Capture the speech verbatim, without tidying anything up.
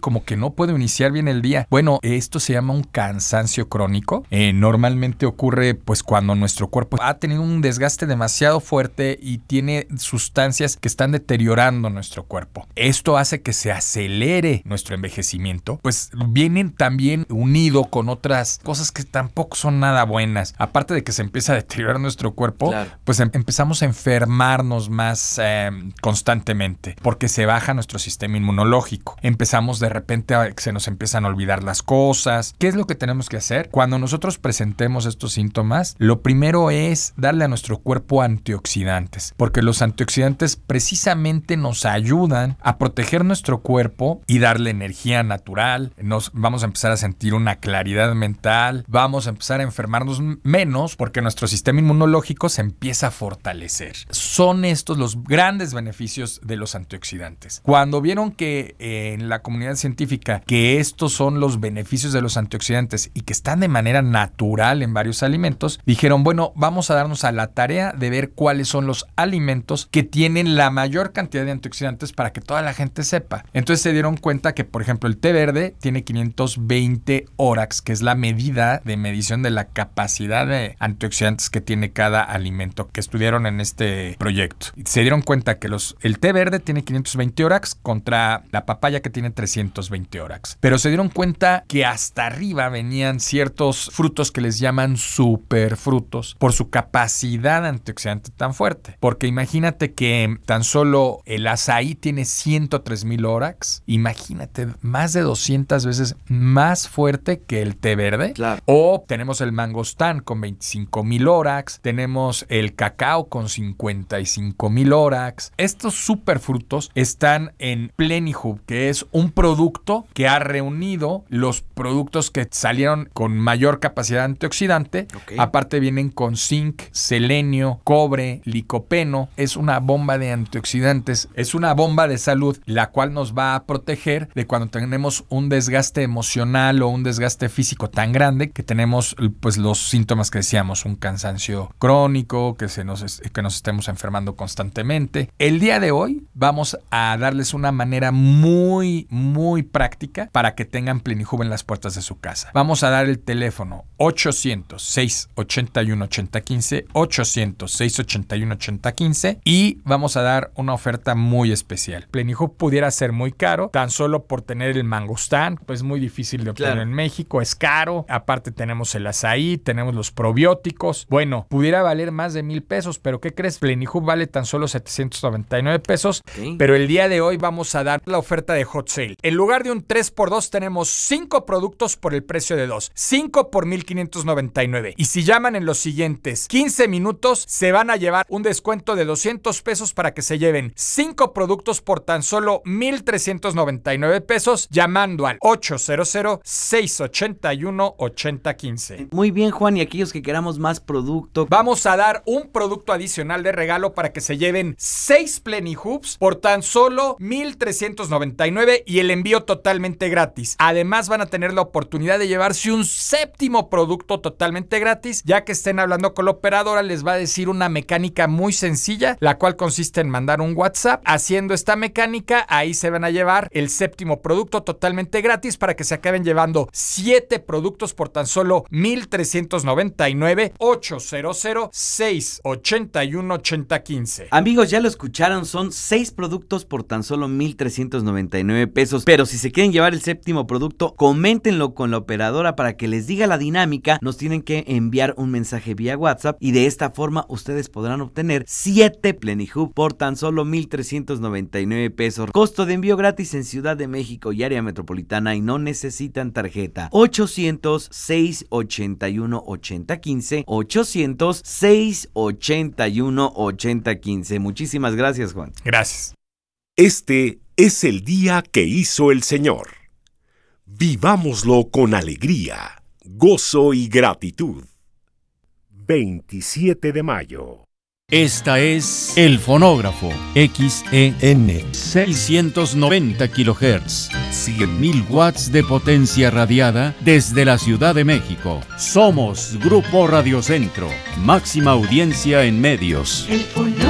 como que no puedo iniciar bien el día. Bueno, esto se llama un cansancio crónico. Eh, normalmente ocurre pues cuando nuestro cuerpo ha tenido un desgaste demasiado fuerte y tiene sustancias que están deteriorando nuestro cuerpo. Esto hace que se acelere nuestro envejecimiento, pues vienen también unido con otras cosas que tampoco son nada buenas. Aparte de que se empieza a deteriorar nuestro cuerpo, claro, pues em- empezamos a enfermarnos más eh, constantemente porque se baja nuestro sistema inmunológico. Empezamos de repente a que se nos empiezan a olvidar las cosas. ¿Qué es lo que tenemos que hacer? Cuando nosotros presentemos estos síntomas, lo primero es darle a nuestro cuerpo antioxidantes, porque los antioxidantes precisamente nos ayudan a proteger nuestro cuerpo y darle energía natural. Nos vamos a empezar a sentir una claridad mental, vamos a empezar a enfermarnos menos porque nuestro sistema inmunológico se empieza a fortalecer. Son estos los grandes beneficios de los antioxidantes. Cuando vieron que eh, en la comunidad científica que estos son los beneficios de los antioxidantes y que están de manera natural en varios alimentos, dijeron, bueno, vamos a darnos a la tarea de ver cuáles son los alimentos que tienen la mayor cantidad de antioxidantes para que toda la gente sepa. Entonces se dieron cuenta que, por ejemplo, el té verde tiene quinientos veinte ORACs, que es la medida de medición de la capacidad de antioxidantes que tiene cada alimento que estudiaron en este proyecto. Se dieron cuenta que los, el té verde tiene quinientos veinte ORACs contra la papaya que tiene trescientos veinte ORACs. Pero se dieron cuenta que hasta arriba venían ciertos frutos que les llaman superfrutos por su capacidad antioxidante tan fuerte. Porque imagínate que tan solo el azaí tiene ciento tres mil ORACs. Imagínate, más de doscientas veces más fuerte que el té verde. Claro. O tenemos el mangostán con veinticinco mil ORACs. Tenemos el cacao con cincuenta y cinco mil ORACs. Estos superfrutos están en Plenihub, que es un producto que ha reunido los productos que salieron con mayor capacidad antioxidante. Okay. Aparte vienen con zinc, selenio, cobre, licopeno. Es una bomba de antioxidantes. Es una bomba de salud, la cual nos va a proteger de cuando tenemos un desgaste emocional o un desgaste físico tan grande que tenemos pues los síntomas que decíamos, un cansancio crónico, que, se nos, que nos estemos enfermando constantemente. El día de hoy vamos a darles una manera muy, muy práctica para que tengan Plenihub en las puertas de su casa. Vamos a dar el teléfono ochocientos, seiscientos ochenta y uno, ochenta quince, ochocientos, seiscientos ochenta y uno, ochenta quince y vamos a dar una oferta muy especial. Plenihub pudiera ser muy caro, tan solo por tener el mangostán, pues muy difícil de obtener, claro, en México, es caro. Aparte tenemos el azaí, tenemos los probióticos. Bueno, pudiera valer más de mil pesos, pero ¿qué crees? Plenihub vale tan solo setecientos noventa y nueve pesos, okay, pero el día de hoy vamos a dar la oferta de Hot Sale. En lugar de un tres por dos tenemos cinco productos por el precio de dos. cinco por mil quinientos noventa y nueve. Y si llaman en los siguientes quince minutos, se van a llevar un descuento de doscientos pesos para que se lleven cinco productos por tan solo mil trescientos noventa y nueve pesos llamando al ochocientos, seiscientos ochenta y uno, ochenta quince. Muy bien, Juan, y aquellos que queramos más producto, vamos a dar un producto adicional de regalo para que se lleven seis Plenihubs por tan solo mil trescientos noventa y nueve y el envío totalmente gratis. Además van a tener la oportunidad de llevarse un séptimo producto totalmente gratis, ya que estén hablando con la operadora, les va a decir una mecánica muy sencilla, la cual consiste en mandar un WhatsApp. Haciendo esta mecánica, ahí se van a llevar el séptimo producto totalmente gratis para que se acaben llevando siete productos por tan solo mil trescientos noventa y nueve. ochocientos, seiscientos ochenta y uno, ochenta quince. Amigos, ya lo escucharon, son seis productos por tan solo mil trescientos noventa y nueve pesos, pero si se quieren llevar el séptimo producto, coméntenlo con la operadora para que les diga la dinámica. Nos tienen que enviar un mensaje vía WhatsApp y de esta forma ustedes podrán obtener siete Plenihub por tan solo mil trescientos noventa y nueve pesos. Costo de envío gratis en Ciudad de México y área metropolitana y no necesitan tarjeta. ochocientos, seiscientos ochenta y uno, ochenta quince, ochocientos, seiscientos ochenta y uno, ochenta quince. Muchísimas gracias, Juan. Gracias. Este es el día que hizo el Señor. Vivámoslo con alegría, gozo y gratitud. veintisiete de mayo. Esta es El Fonógrafo, X E N, seiscientos noventa kilohertz, cien mil watts de potencia radiada desde la Ciudad de México. Somos Grupo Radio Centro, máxima audiencia en medios. El Fonógrafo.